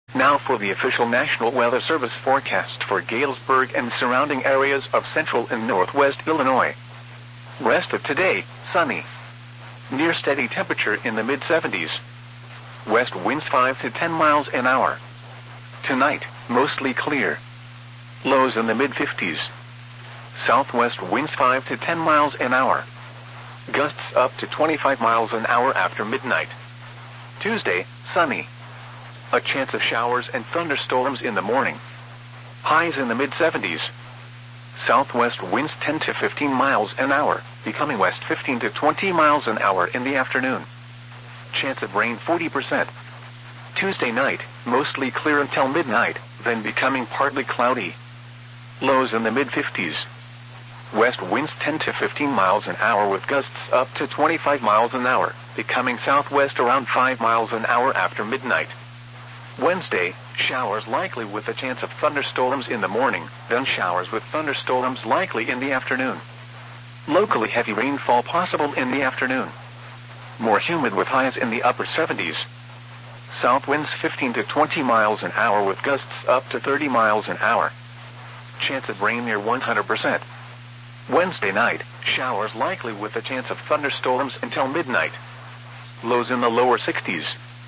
Now for the official National Weather Service forecast for Galesburg and surrounding areas of central and northwest Illinois. Rest of today, sunny. Near steady temperature in the mid-70s. West winds 5 to 10 miles an hour. Tonight, mostly clear. Lows in the mid-50s. Southwest winds 5 to 10 miles an hour. Gusts up to 25 miles an hour after midnight. Tuesday, sunny. A chance of showers and thunderstorms in the morning. Highs in the mid-70s. Southwest winds 10 to 15 miles an hour, becoming west 15 to 20 miles an hour in the afternoon. Chance of rain 40%. Tuesday night, mostly clear until midnight, then becoming partly cloudy. Lows in the mid-50s. West winds 10 to 15 miles an hour with gusts up to 25 miles an hour, becoming southwest around 5 miles an hour after midnight. Wednesday, showers likely with a chance of thunderstorms in the morning, then showers with thunderstorms likely in the afternoon. Locally heavy rainfall possible in the afternoon. More humid with highs in the upper 70s. South winds 15 to 20 miles an hour with gusts up to 30 miles an hour. Chance of rain near 100%. Wednesday night, showers likely with a chance of thunderstorms until midnight. Lows in the lower 60s.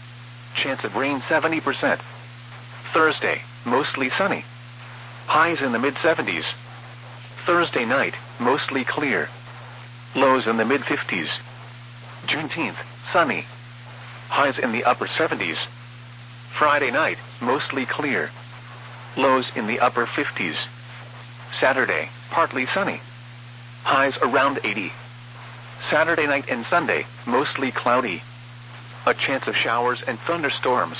Chance of rain 70%. Thursday, mostly sunny. Highs in the mid-70s. Thursday night, mostly clear. Lows in the mid-50s. Juneteenth, sunny. Highs in the upper 70s. Friday night, mostly clear. Lows in the upper 50s. Saturday, partly sunny. Highs around 80. Saturday night and Sunday, mostly cloudy. A chance of showers and thunderstorms.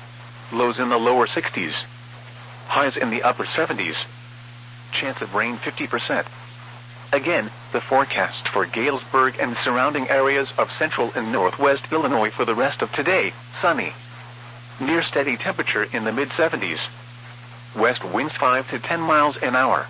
Lows in the lower 60s. Highs in the upper 70s. Chance of rain 50%. Again, the forecast for Galesburg and surrounding areas of central and northwest Illinois for the rest of today, sunny. Near steady temperature in the mid-70s. West winds 5 to 10 miles an hour.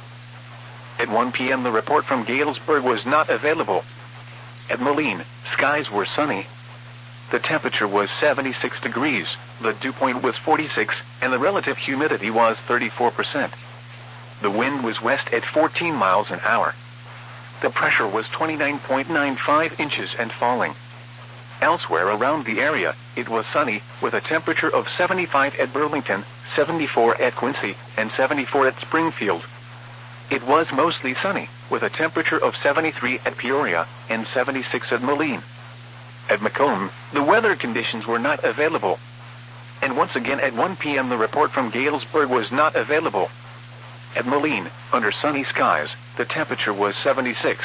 At 1 p.m. the report from Galesburg was not available. At Moline, skies were sunny. The temperature was 76 degrees, the dew point was 46, and the relative humidity was 34%. The wind was west at 14 miles an hour. The pressure was 29.95 inches and falling. Elsewhere around the area, it was sunny, with a temperature of 75 at Burlington, 74 at Quincy, and 74 at Springfield. It was mostly sunny, with a temperature of 73 at Peoria, and 76 at Moline. At Macomb, the weather conditions were not available. And once again at 1 p.m. the report from Galesburg was not available. At Moline, under sunny skies, the temperature was 76.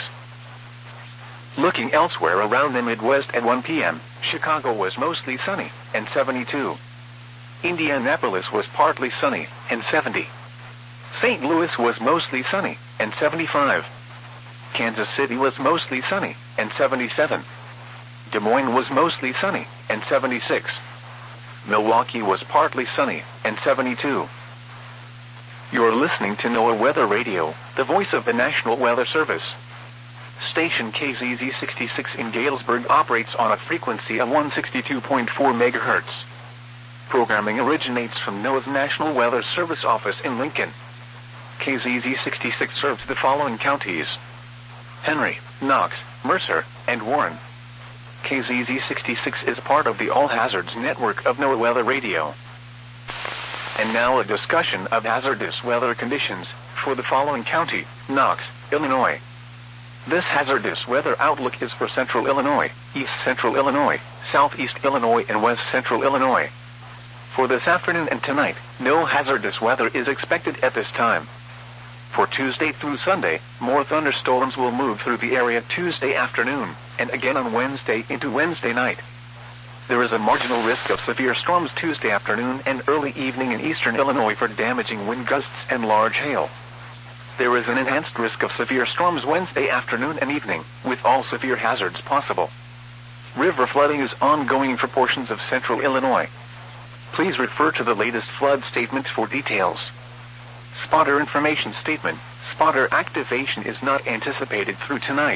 Looking elsewhere around the Midwest at 1 p.m., Chicago was mostly sunny, and 72. Indianapolis was partly sunny, and 70. St. Louis was mostly sunny, and 75. Kansas City was mostly sunny, and 77. Des Moines was mostly sunny, and 76. Milwaukee was partly sunny, and 72. You're listening to NOAA Weather Radio, the voice of the National Weather Service. Station KZZ 66 in Galesburg operates on a frequency of 162.4 MHz. Programming originates from NOAA's National Weather Service office in Lincoln. KZZ 66 serves the following counties: Henry, Knox, Mercer, and Warren. KZZ 66 is part of the All Hazards network of NOAA Weather Radio. And now a discussion of hazardous weather conditions for the following county: Knox, Illinois. This hazardous weather outlook is for central Illinois, east central Illinois, southeast Illinois, and west central Illinois. For this afternoon and tonight, no hazardous weather is expected at this time. For Tuesday through Sunday, more thunderstorms will move through the area Tuesday afternoon, and again on Wednesday into Wednesday night. There is a marginal risk of severe storms Tuesday afternoon and early evening in eastern Illinois for damaging wind gusts and large hail. There is an enhanced risk of severe storms Wednesday afternoon and evening, with all severe hazards possible. River flooding is ongoing for portions of central Illinois. Please refer to the latest flood statement for details. Spotter information statement: spotter activation is not anticipated through tonight.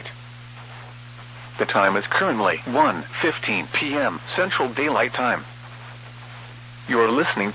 The time is currently 1:15 p.m. Central Daylight Time. You are listening